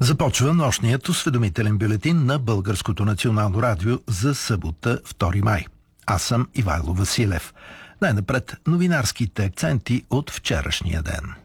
Започва нощният осведомителен бюлетин на Българското национално радио за събота, 2 май. Аз съм Ивайло Василев. Най-напред новинарските акценти от вчерашния ден.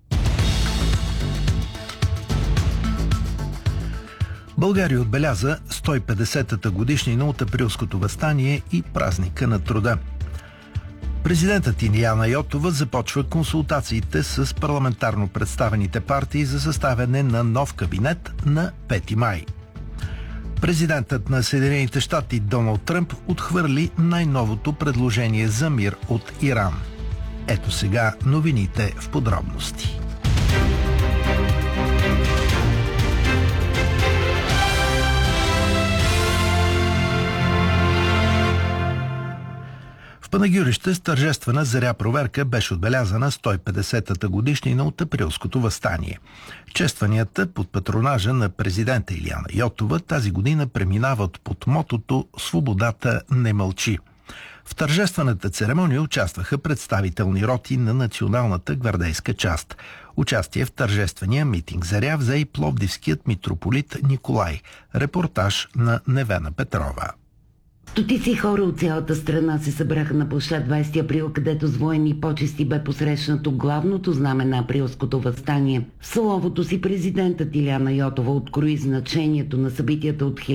България отбеляза 150-та годишнина от Априлското въстание и празника на труда. Президентът Илияна Йотова започва консултациите с парламентарно представените партии за съставяне на нов кабинет на 5 май. Президентът на Съединените щати Доналд Тръмп отхвърли най-новото предложение за мир от Иран. Ето сега новините в подробности. В Панагюрище с тържествена заря проверка беше отбелязана 150-та годишнина от Априлското въстание. Честванията под патронажа на президента Илияна Йотова тази година преминават под мотото «Свободата не мълчи». В тържествената церемония участваха представителни роти на националната гвардейска част. Участие в тържествения митинг заря взе и пловдивският митрополит Николай. Репортаж на Невена Петрова. Стотици хора от цялата страна се събраха на площад 20 април, където с военни почести бе посрещнато главното знаме на Априлското въстание. В словото си президентът Илияна Йотова открои значението на събитията от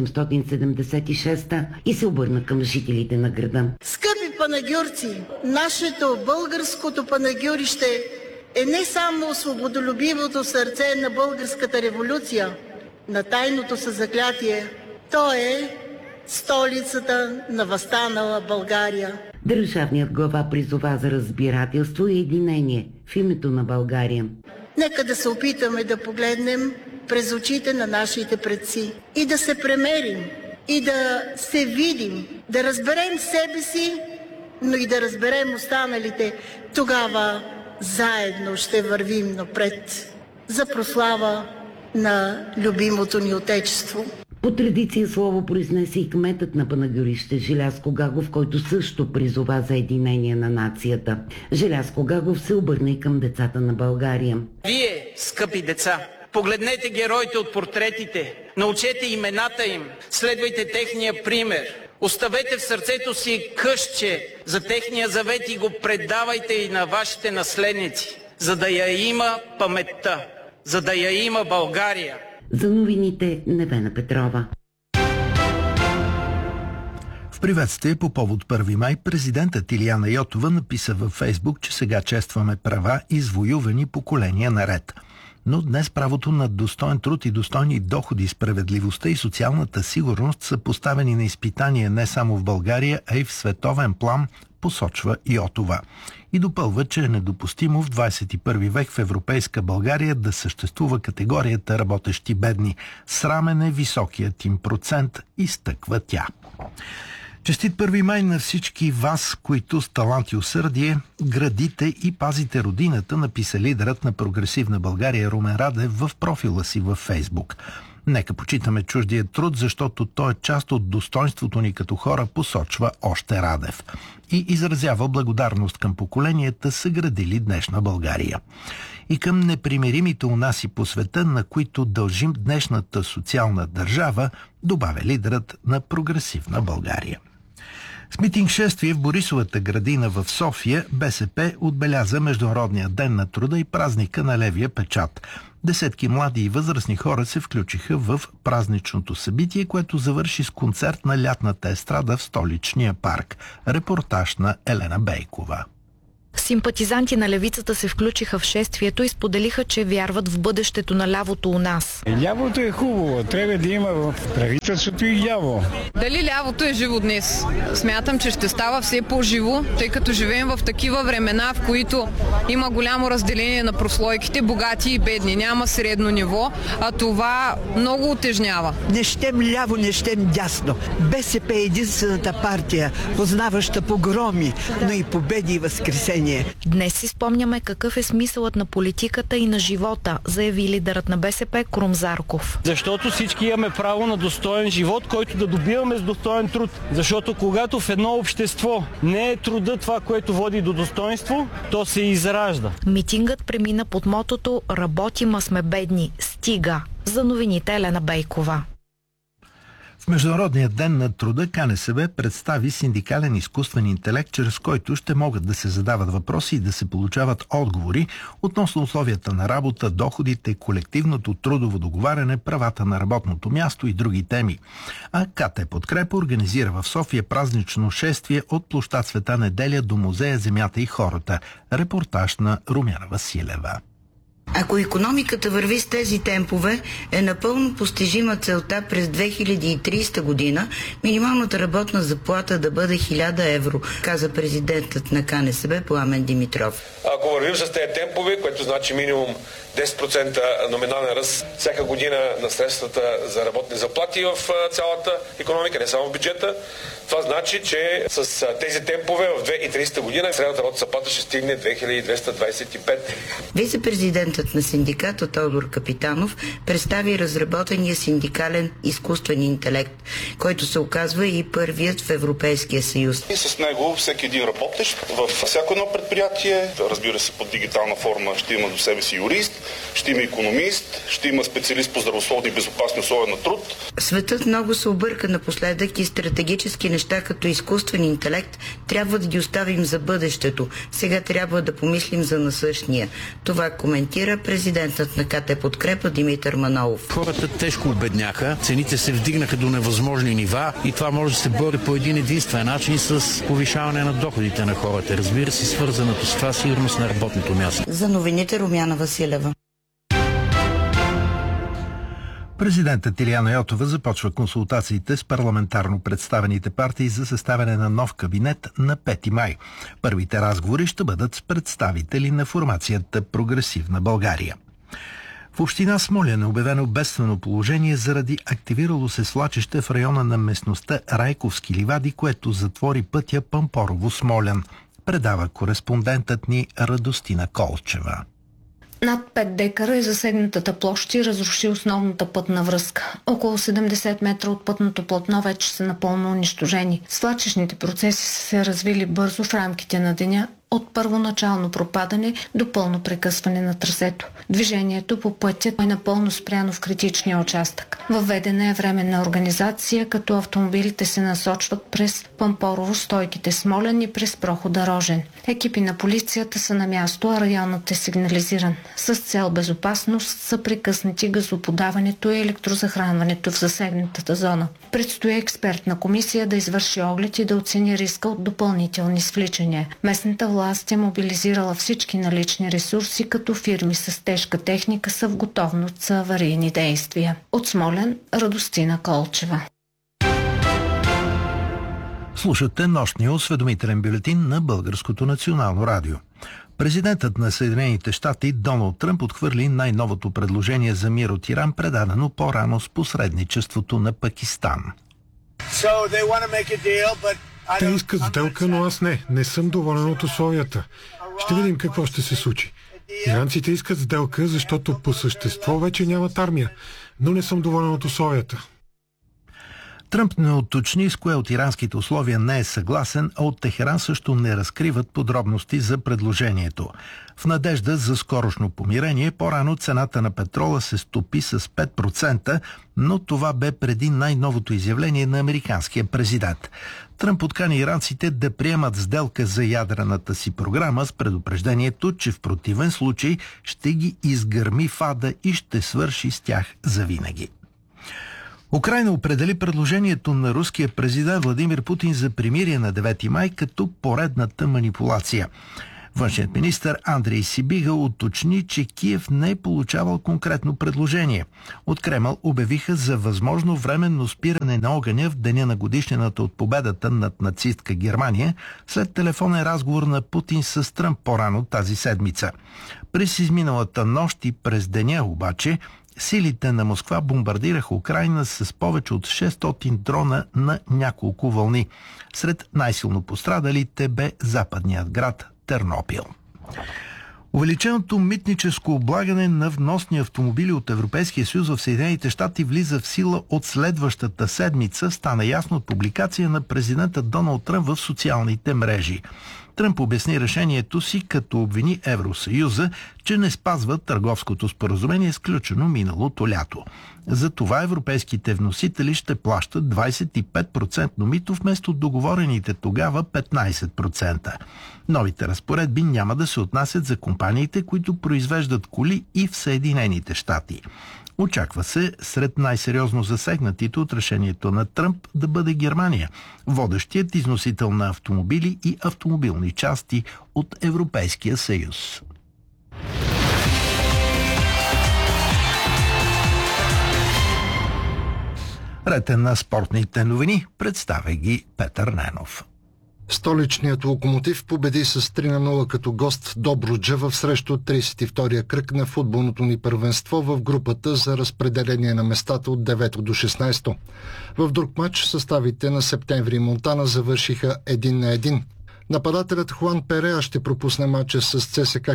1876 и се обърна към жителите на града. Скъпи панагюрци, нашето българското панагюрище е не само свободолюбивото сърце на българската революция, на тайното съзаклятие, то е столицата на въстанала България. Държавният глава призова за разбирателство и единение в името на България. Нека да се опитаме да погледнем през очите на нашите предци и да се премерим, и да се видим, да разберем себе си, но и да разберем останалите. Тогава заедно ще вървим напред за прослава на любимото ни отечество. По традиция слово произнесе и кметът на Панагюрище Желязко Гагов, който също призова за единение на нацията. Желязко Гагов се обърна и към децата на България. Вие, скъпи деца, погледнете героите от портретите, научете имената им, следвайте техния пример. Оставете в сърцето си къщче за техния завет и го предавайте и на вашите наследници, за да я има паметта, за да я има България. За новините Невена Петрова. В приветствие по повод 1 май президентът Илияна Йотова написа във Фейсбук, че сега честваме права, извоювани поколения наред. Но днес правото на достоен труд и достойни доходи, справедливостта и социалната сигурност са поставени на изпитание не само в България, а и в световен план, посочва Йотова. И допълва, че е недопустимо в 21 век в европейска България да съществува категорията работещи бедни. Срамен е високият им процент, изтъква тя. Честит 1 май на всички вас, които с талант и усърдие градите и пазите родината, написа лидерът на Прогресивна България Румен Радев в профила си във Фейсбук. Нека почитаме чуждия труд, защото той е част от достойнството ни като хора, посочва още Радев. И изразява благодарност към поколенията, съградили днешна България. И към непримиримите унаси по света, на които дължим днешната социална държава, добавя лидерът на Прогресивна България. С митинг-шествие в Борисовата градина в София БСП отбеляза Международния ден на труда и празника на левия печат. Десетки млади и възрастни хора се включиха в празничното събитие, което завърши с концерт на лятната естрада в столичния парк. Репортаж на Елена Бейкова. Симпатизанти на левицата се включиха в шествието и споделиха, че вярват в бъдещето на лявото у нас. Лявото е хубаво, трябва да има в правителството и ляво. Дали лявото е живо днес? Смятам, че ще става все по-живо, тъй като живеем в такива времена, в които има голямо разделение на прослойките, богати и бедни. Няма средно ниво, а това много утежнява. Не щем ляво, не щем дясно. БСП е единствената партия, познаваща погроми, но и победи и възкресения. Днес си спомняме какъв е смисълът на политиката и на живота, заяви лидерът на БСП Крум Зарков. Защото всички имаме право на достоен живот, който да добиваме с достоен труд. Защото когато в едно общество не е труда това, което води до достоинство, то се изражда. Митингът премина под мотото "Работим, а сме бедни. Стига!". За новините Елена Бейкова. В Международния ден на труда КНСБ представи синдикален изкуствен интелект, чрез който ще могат да се задават въпроси и да се получават отговори относно условията на работа, доходите, колективното трудово договаряне, правата на работното място и други теми. А КТ Подкрепа организира в София празнично шествие от площад Света Неделя до Музея Земята и хората. Репортаж на Румяна Василева. Ако икономиката върви с тези темпове, е напълно постижима целта през 2030 година минималната работна заплата да бъде 1000 евро, каза президентът на КНСБ Пламен Димитров. Ако вървим с тези темпове, което значи минимум 10% номинален ръст всяка година на средствата за работни заплати в цялата икономика, не само в бюджета, това значи, че с тези темпове в 2030 година средната работна заплата ще стигне 2225. Вице-президентът на синдиката Тодор Капитанов представи разработения синдикален изкуствен интелект, който се оказва и първият в Европейския съюз. И с него всеки един работещ във всяко едно предприятие, разбира се под дигитална форма, ще има до себе си юрист, ще има икономист, ще има специалист по здравословни и безопасни условия на труд. Светът много се обърка напоследък и стратегически неща като изкуствен интелект трябва да ги оставим за бъдещето. Сега трябва да помислим за насъщния. Това коментира президентът на КТ Подкрепа Димитър Манолов. Хората тежко обедняха, цените се вдигнаха до невъзможни нива и това може да се бори по един единствен начин с повишаване на доходите на хората. Разбира се, свързаното с това сигурност на работното място. За новините Румяна Василева. Президентът Илияна Йотова започва консултациите с парламентарно представените партии за съставяне на нов кабинет на 5 май. Първите разговори ще бъдат с представители на формацията Прогресивна България. В община Смолян е обявено бедствено положение заради активирало се свлачище в района на местността Райковски ливади, което затвори пътя Пампорово-Смолян. Предава кореспондентът ни Радостина Колчева. Над 5 декара е засегнатата площ и разруши основната пътна връзка. Около 70 метра от пътното платно вече са напълно унищожени. Свлачищните процеси са се развили бързо в рамките на деня, от първоначално пропадане до пълно прекъсване на трасето. Движението по пътя е напълно спряно в критичния участък. Въведена е временна организация, като автомобилите се насочват през Пампорово, стойките Смолян и през прохода Рожен. Екипи на полицията са на място, а районът е сигнализиран. С цел безопасност са прекъснати газоподаването и електрозахранването в засегнатата зона. Предстои експертна комисия да извърши оглед и да оцени риска от допълнителни свличания. Местната власт е мобилизирала всички налични ресурси, като фирми с тежка техника са в готовност за аварийни действия. От Смолян, Радостина Колчева. Слушате нощния осведомителен бюлетин на Българското национално радио. Президентът на Съединените щати Доналд Тръмп отхвърли най-новото предложение за мир от Иран, предадено по-рано с посредничеството на Пакистан. Те искат сделка, но аз не съм доволен от условията. Ще видим какво ще се случи. Иранците искат сделка, защото по същество вече нямат армия, но не съм доволен от условията. Тръмп не уточни с кое от иранските условия не е съгласен, а от Техеран също не разкриват подробности за предложението. В надежда за скорошно помирение, по-рано цената на петрола се стопи с 5%, но това бе преди най-новото изявление на американския президент. Тръмп подкани иранците да приемат сделка за ядрената си програма с предупреждението, че в противен случай ще ги изгърми в ада и ще свърши с тях завинаги. Украйна определи предложението на руския президент Владимир Путин за примирие на 9 май като поредната манипулация. Външният министър Андрей Сибига уточни, че Киев не е получавал конкретно предложение. От Кремъл обявиха за възможно временно спиране на огъня в деня на годишнината от победата над нацистка Германия след телефонен разговор на Путин с Тръмп по-рано тази седмица. През изминалата нощ и през деня обаче силите на Москва бомбардираха Украйна с повече от 600 дрона на няколко вълни. Сред най-силно пострадалите бе западният град Тернопил. Увеличеното митническо облагане на вносни автомобили от Европейския съюз в Съединените щати влиза в сила от следващата седмица, стана ясно от публикация на президента Доналд Тръмп в социалните мрежи. Тръмп обясни решението си, като обвини Евросъюза, че не спазва търговското споразумение, сключено миналото лято. Затова европейските вносители ще плащат 25% мито вместо договорените тогава 15%. Новите разпоредби няма да се отнасят за компаниите, които произвеждат коли и в Съединените щати. Очаква се сред най-сериозно засегнатите от решението на Тръмп да бъде Германия, водещият износител на автомобили и автомобилни части от Европейския съюз. Ретен на спортните новини, представя ги Петър Ненов. Столичният Локомотив победи с 3-0 като гост Добруджа в срещу от 32-я кръг на футболното ни първенство в групата за разпределение на местата от 9 до 16. В друг матч съставите на Септември и Монтана завършиха 1-1. Нападателят Хуан Переа ще пропусне матча с ЦСКА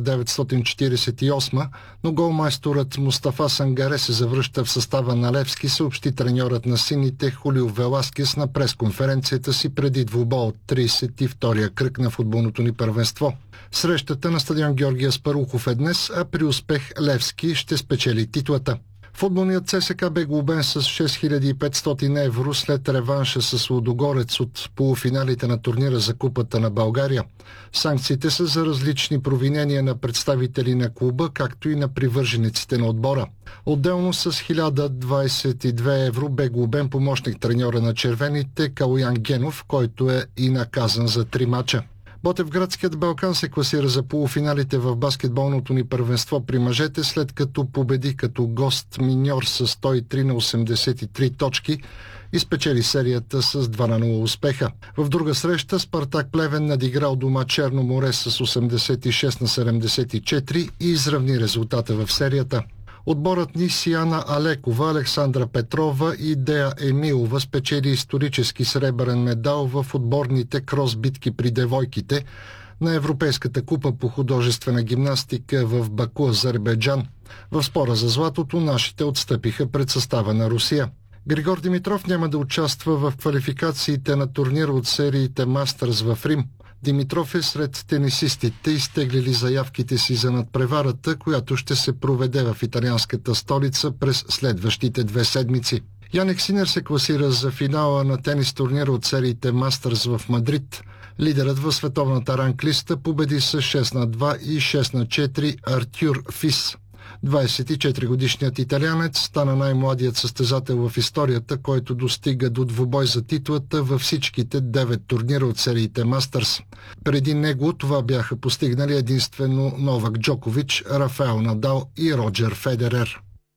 1948, но голмайсторът Мустафа Сангаре се завръща в състава на Левски, съобщи треньорът на сините Хулио Веласкес на пресконференцията си преди двубой от 32-я кръг на футболното ни първенство. Срещата на стадион Георги Аспарухов е днес, а при успех Левски ще спечели титлата. Футболният ЦСКА бе глобен с 6500 евро след реванша с Лудогорец от полуфиналите на турнира за Купата на България. Санкциите са за различни провинения на представители на клуба, както и на привържениците на отбора. Отделно с 1022 евро бе глобен помощник треньора на червените Калоян Генов, който е и наказан за 3 мача. Ботевградският Балкан се класира за полуфиналите в баскетболното ни първенство при мъжете, след като победи като гост Миньор с 103-83 точки и спечели серията с 2-0 успеха. В друга среща Спартак Плевен надиграл дома Черно море с 86-74 и изравни резултата в серията. Отборът ни Сияна Алекова, Александра Петрова и Дея Емилова спечели исторически сребърен медал в отборните кросбитки при девойките на Европейската купа по художествена гимнастика в Баку, Азербайджан. В спора за златото нашите отстъпиха пред състава на Русия. Григор Димитров няма да участва в квалификациите на турнира от сериите Мастърс в Рим. Димитров е сред тенисистите, изтеглили заявките си за надпреварата, която ще се проведе в италианската столица през следващите 2 седмици. Яник Синер се класира за финала на тенис турнира от сериите Мастърс в Мадрид. Лидерът в световната ранглиста победи с 6-2 и 6-4 Артюр Фис. 24-годишният италианец стана най-младият състезател в историята, който достига до двубой за титлата във всичките 9 турнира от сериите Мастърс. Преди него това бяха постигнали единствено Новак Джокович, Рафаел Надал и Роджер Федерер.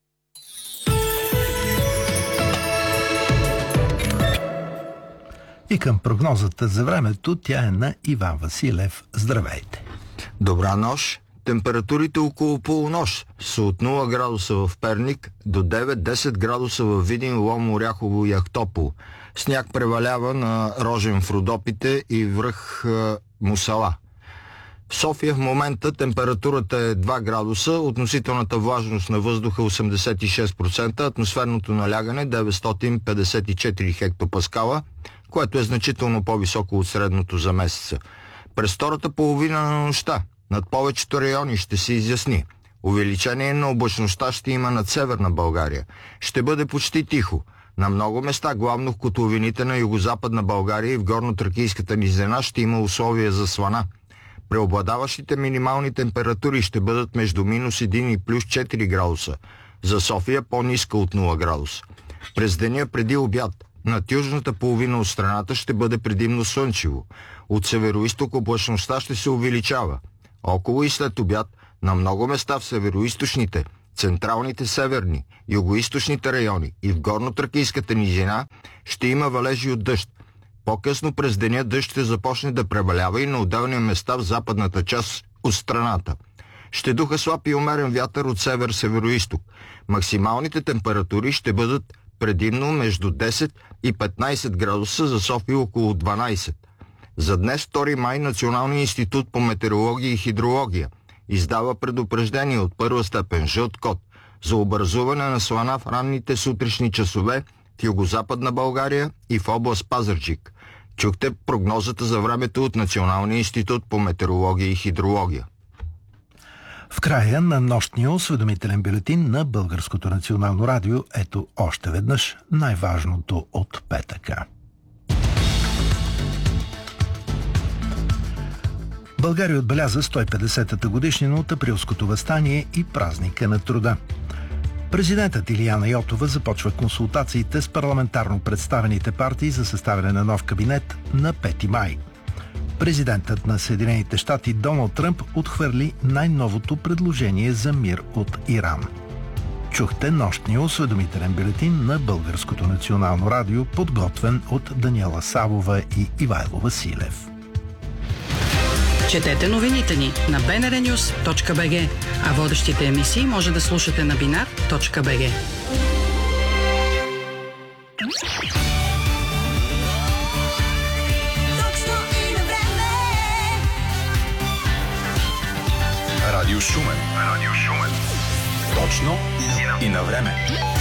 И към прогнозата за времето, тя е на Иван Василев. Здравейте! Добра нощ! Температурите около полунощ са от 0 градуса в Перник до 9-10 градуса в Видин, Лом, Оряхово и Ахтопол. Сняг превалява на Рожен в Родопите и връх Мусала. В София в момента температурата е 2 градуса, относителната влажност на въздуха 86%, атмосферното налягане 954 хектопаскала, което е значително по-високо от средното за месеца. През втората половина на нощта над повечето райони ще се изясни. Увеличение на облачността ще има над Северна България. Ще бъде почти тихо. На много места, главно в котловините на югозападна България и в горно-тракийската низина, ще има условия за слана. Преобладаващите минимални температури ще бъдат между -1 и +4 градуса. За София по-ниска от 0 градуса. През деня преди обяд над южната половина от страната ще бъде предимно слънчево. От североизток облачността ще се увеличава. Около и след обяд на много места в североизточните, централните северни, югоизточните райони и в горно-тракийската низина ще има валежи от дъжд. По-късно през деня дъжд ще започне да превалява и на отделни места в западната част от страната. Ще духа слаб и умерен вятър от север-североизток. Максималните температури ще бъдат предимно между 10 и 15 градуса, за София около 12. За днес, 2 май, Националният институт по метеорология и хидрология издава предупреждение от първа степен жълт код за образуване на слана в ранните сутрешни часове в югозападна България и в област Пазарджик. Чухте прогнозата за времето от Националния институт по метеорология и хидрология. В края на нощния осведомителен бюлетин на Българското национално радио, ето още веднъж най-важното от петъка. България отбеляза 150-та годишнина от Априлското въстание и празника на труда. Президентът Илияна Йотова започва консултациите с парламентарно представените партии за съставяне на нов кабинет на 5 май. Президентът на Съединените щати Доналд Тръмп отхвърли най-новото предложение за мир от Иран. Чухте нощния осведомителен бюлетин на Българското национално радио, подготвен от Даниела Савова и Ивайло Василев. Четете новините ни на bnrnews.bg, а водещите емисии може да слушате на binar.bg. Радио Шумен. Точно и на време.